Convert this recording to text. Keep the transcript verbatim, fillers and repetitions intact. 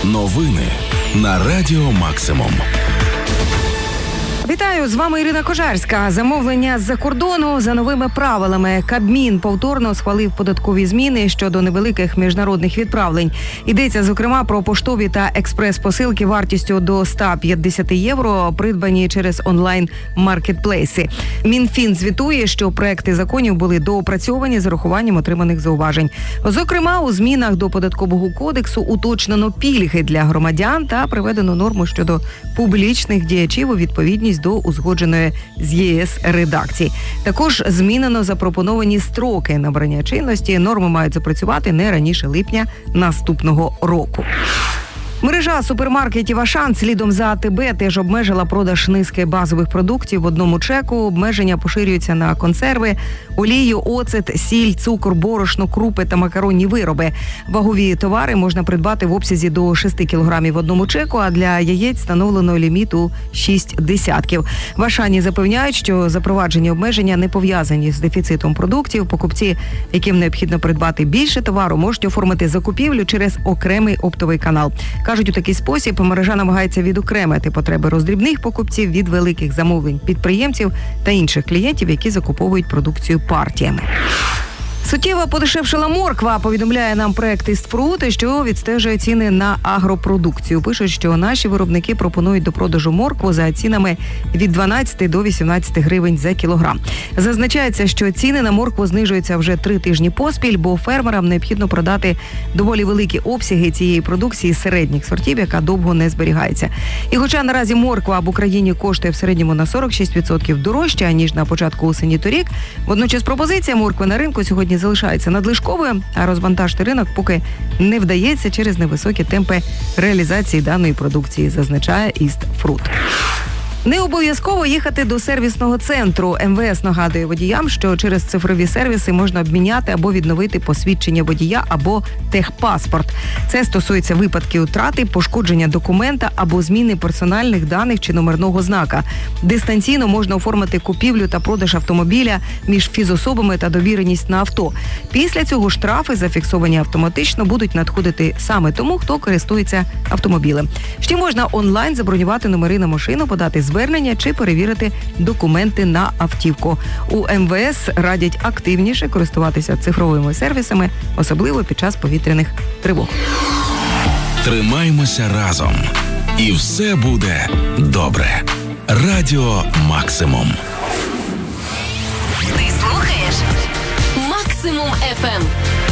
Новини на Радіо Максимум. Вітаю, з вами Ірина Кожарська. Замовлення з-за кордону за новими правилами. Кабмін повторно схвалив податкові зміни щодо невеликих міжнародних відправлень. Йдеться, зокрема, про поштові та експрес-посилки вартістю до сто п'ятдесят євро, придбані через онлайн-маркетплейси. Мінфін звітує, що проекти законів були доопрацьовані з урахуванням отриманих зауважень. Зокрема, у змінах до податкового кодексу уточнено пільги для громадян та приведено норму щодо публічних діячів у відповідність до узгодженої з ЄС редакції. Також змінено запропоновані строки набрання чинності. Норми мають запрацювати не раніше липня наступного року. Мережа супермаркетів «Ашан» слідом за АТБ теж обмежила продаж низки базових продуктів в одному чеку. Обмеження поширюються на консерви, олію, оцет, сіль, цукор, борошно, крупи та макаронні вироби. Вагові товари можна придбати в обсязі до шести кілограмів в одному чеку, а для яєць встановлено ліміт у шість десятків. В «Ашані» запевняють, що запроваджені обмеження не пов'язані з дефіцитом продуктів. Покупці, яким необхідно придбати більше товару, можуть оформити закупівлю через окремий оптовий канал. Кажуть, у такий спосіб мережа намагається відокремити потреби роздрібних покупців від великих замовлень підприємців та інших клієнтів, які закуповують продукцію партіями. Суттєво подешевшила морква, повідомляє нам проект «Істфрут», що відстежує ціни на агропродукцію. Пишуть, що наші виробники пропонують до продажу моркву за цінами від дванадцяти до вісімнадцяти гривень за кілограм. Зазначається, що ціни на моркву знижуються вже три тижні поспіль, бо фермерам необхідно продати доволі великі обсяги цієї продукції середніх сортів, яка довго не зберігається. І хоча наразі морква в Україні коштує в середньому на сорок шість відсотків дорожче, ніж на початку осені торік, водночас пропозиція моркви на ринку сьогодні залишається надлишковою, а розвантажити ринок поки не вдається через невисокі темпи реалізації даної продукції, зазначає «Істфрут». Не обов'язково їхати до сервісного центру. ем ве ес нагадує водіям, що через цифрові сервіси можна обміняти або відновити посвідчення водія або техпаспорт. Це стосується випадків втрати, пошкодження документа або зміни персональних даних чи номерного знака. Дистанційно можна оформити купівлю та продаж автомобіля між фізособами та довіреність на авто. Після цього штрафи, зафіксовані автоматично, будуть надходити саме тому, хто користується автомобілем. Ще можна онлайн забронювати номери на машину, подати звернення чи перевірити документи на автівку. У ем ве ес радять активніше користуватися цифровими сервісами, особливо під час повітряних тривог. Тримаймося разом. І все буде добре. Радіо Максимум. Ти слухаєш Максимум еф ем.